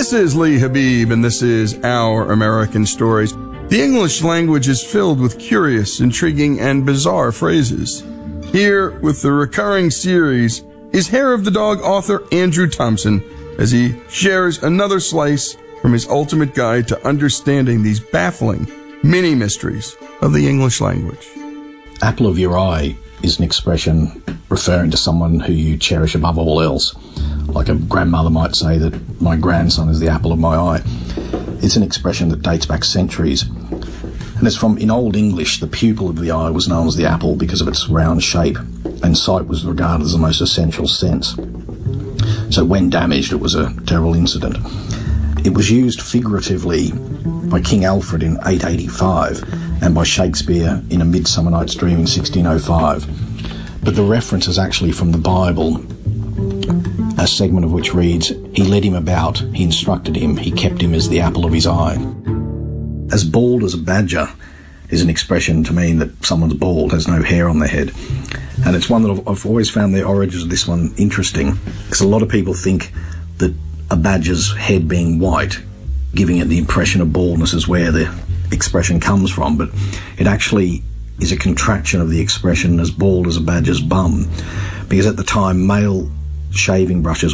This is Lee Habib, and this is Our American Stories. The English language is filled with curious, intriguing, and bizarre phrases. Here, with the recurring series, is Hair of the Dog author Andrew Thompson as he shares another slice from his ultimate guide to understanding these baffling mini-mysteries of the English language. Apple of your eye is an expression referring to someone who you cherish above all else. Like a grandmother might say that my grandson is the apple of my eye. It's an expression that dates back centuries. And it's from, in Old English, the pupil of the eye was known as the apple because of its round shape, and sight was regarded as the most essential sense. So when damaged, it was a terrible incident. It was used figuratively by King Alfred in 885 and by Shakespeare in A Midsummer Night's Dream in 1605. But the reference is actually from the Bible, a segment of which reads, "He led him about, he instructed him, he kept him as the apple of his eye." As bald as a badger is an expression to mean that someone's bald, has no hair on their head. And it's one that I've always found the origins of this one interesting, because a lot of people think that a badger's head being white, giving it the impression of baldness, is where the expression comes from, but it actually is a contraction of the expression as bald as a badger's bum, because at the time male shaving brushes